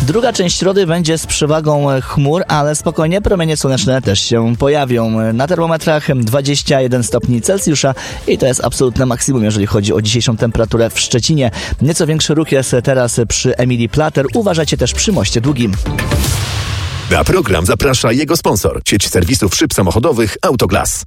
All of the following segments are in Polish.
Druga część środy będzie z przewagą chmur, ale spokojnie promienie słoneczne też się pojawią. Na termometrach 21 stopni Celsjusza i to jest absolutne maksimum, jeżeli chodzi o dzisiejszą temperaturę w Szczecinie. Nieco większy ruch jest teraz przy Emilii Plater. Uważajcie też przy Moście Długim. Na program zaprasza jego sponsor, sieć serwisów szyb samochodowych Autoglas.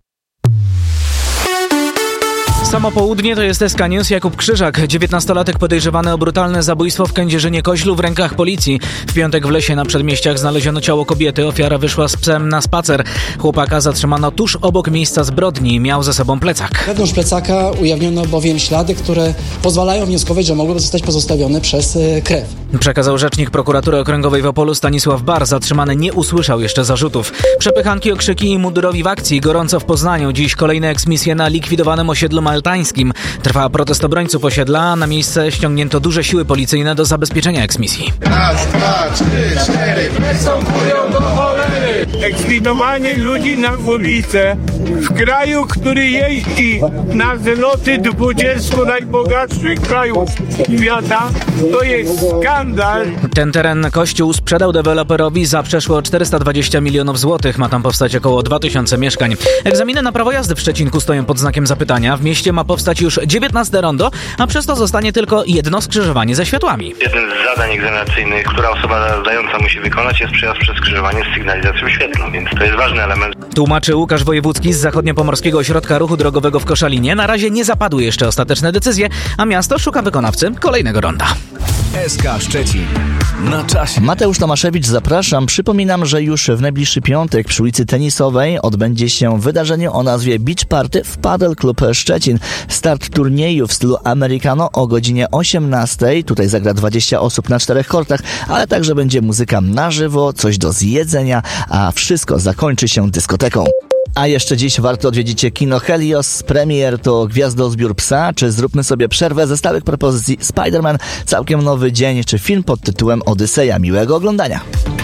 Samo południe to jest SK News. Jakub Krzyżak, 19-latek podejrzewany o brutalne zabójstwo w Kędzierzynie-Koźlu w rękach policji. W piątek w lesie na przedmieściach znaleziono ciało kobiety. Ofiara wyszła z psem na spacer. Chłopaka zatrzymano tuż obok miejsca zbrodni. Miał ze sobą plecak. Wewnątrz plecaka ujawniono bowiem ślady, które pozwalają wnioskować, że mogłyby zostać pozostawione przez krew. Przekazał rzecznik prokuratury okręgowej w Opolu Stanisław Bar. Zatrzymany nie usłyszał jeszcze zarzutów. Przepychanki, okrzyki i mundurowi w akcji. Gorąco w Poznaniu. Dziś kolejne eksmisje na likwidowanym osiedlu maltańskim. Trwa protest obrońców osiedla, a na miejsce ściągnięto duże siły policyjne do zabezpieczenia eksmisji. Raz, dwa, trzy, cztery, występują do cholery. Eksmitowanie ludzi na ulicę w kraju, który jeździ na zloty 20 najbogatszych krajów świata, to jest skandal. Ten teren Kościół sprzedał deweloperowi za przeszło 420 milionów złotych. Ma tam powstać około 2000 mieszkań. Egzaminy na prawo jazdy w Szczecinku stoją pod znakiem zapytania. W mieście ma powstać już 19 rondo, a przez to zostanie tylko jedno skrzyżowanie ze światłami. Jednym z zadań egzaminacyjnych, która osoba zdająca musi wykonać, jest przejazd przez skrzyżowanie z sygnalizacją świetlną, więc to jest ważny element. Tłumaczy Łukasz Wojewódzki z Zachodniopomorskiego Ośrodka Ruchu Drogowego w Koszalinie. Na razie nie zapadły jeszcze ostateczne decyzje, a miasto szuka wykonawcy kolejnego ronda. SK Szczecin. Na czasie. Mateusz Tomaszewicz, zapraszam. Przypominam, że już w najbliższy piątek przy ulicy Tenisowej odbędzie się wydarzenie o nazwie Beach Party w Padel Club Szczecin. Start turnieju w stylu americano o godzinie 18. Tutaj zagra 20 osób na 4 kortach, ale także będzie muzyka na żywo, coś do zjedzenia, a wszystko zakończy się dyskoteką. A jeszcze dziś warto odwiedzić kino Helios. Premier to Gwiazdozbiór Psa, czy Zróbmy sobie przerwę ze stałych propozycji Spider-Man, Całkiem nowy dzień, czy film pod tytułem Odyseja. Miłego oglądania.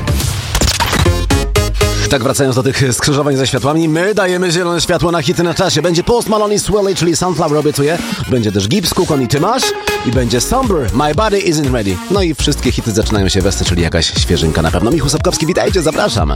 Tak, wracając do tych skrzyżowań ze światłami, my dajemy zielone światło na hity na czasie. Będzie Post Malone i Swelly, czyli Sunflower obiecuje. Będzie też Gibbs, Cook i Tymasz. I będzie Somber, My Body Isn't Ready. No i wszystkie hity zaczynają się westy, czyli jakaś świeżynka na pewno. Michał Sapkowski, witajcie, zapraszam.